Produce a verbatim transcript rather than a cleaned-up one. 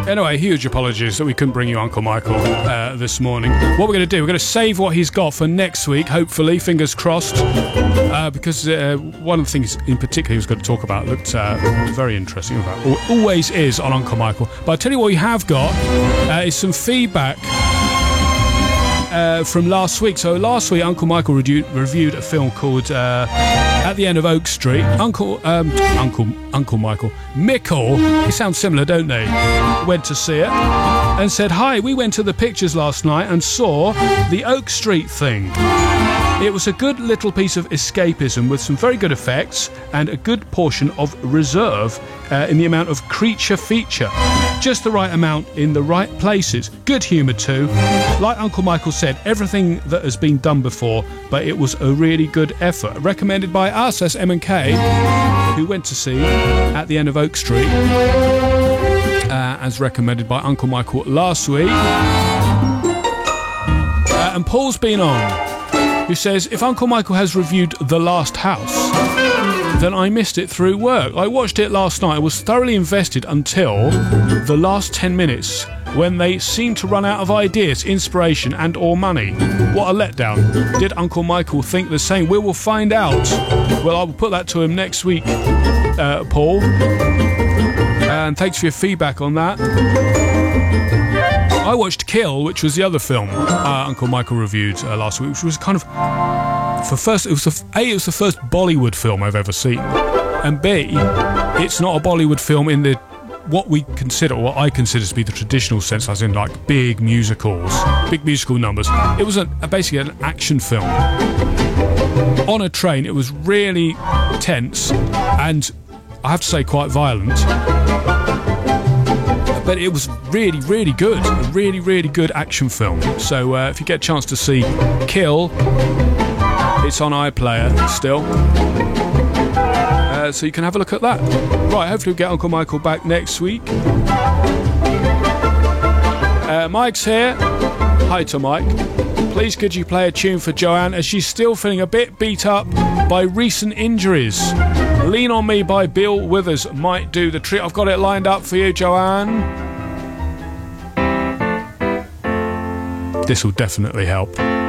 Anyway, huge apologies that we couldn't bring you Uncle Michael uh, this morning. What we're going to do, we're going to save what he's got for next week, hopefully, fingers crossed, uh, because uh, one of the things in particular he was going to talk about looked uh, very interesting. In fact, always is on Uncle Michael. But I'll tell you what we have got uh, is some feedback Uh, from last week. So last week Uncle Michael reviewed, reviewed a film called uh, At the End of Oak Street. Uncle um, Uncle Uncle Michael Mickle, they sound similar, don't they? Went to see it and said, "Hi, we went to the pictures last night and saw the Oak Street thing. It was a good little piece of escapism with some very good effects and a good portion of reserve uh, in the amount of creature feature. Just the right amount in the right places. Good humour too. Like Uncle Michael said, everything that has been done before, but it was a really good effort. Recommended by us, that's M and K, who went to see At the End of Oak Street, uh, as recommended by Uncle Michael last week. Uh, and Paul's been on, who says, if Uncle Michael has reviewed The Last House, then I missed it through work. I watched it last night. I was thoroughly invested until the last ten minutes when they seemed to run out of ideas, inspiration and or money. What a letdown. Did Uncle Michael think the same? We will find out. Well, I will put that to him next week, uh, Paul. And thanks for your feedback on that. I watched Kill, which was the other film uh, Uncle Michael reviewed uh, last week, which was kind of, for first, it was the, A, it was the first Bollywood film I've ever seen, and B, it's not a Bollywood film in the what we consider, what I consider to be the traditional sense, as in like big musicals, big musical numbers. It was a, a, basically an action film on a train. It was really tense and, I have to say, quite violent. But it was really, really good. A really, really good action film. So uh, if you get a chance to see Kill, it's on iPlayer still. Uh, so you can have a look at that. Right, hopefully we'll get Uncle Michael back next week. Uh, Mike's here. Hi to Mike. Please could you play a tune for Joanne as she's still feeling a bit beat up by recent injuries. Lean on Me by Bill Withers might do the trick. I've got it lined up for you, Joanne. This will definitely help.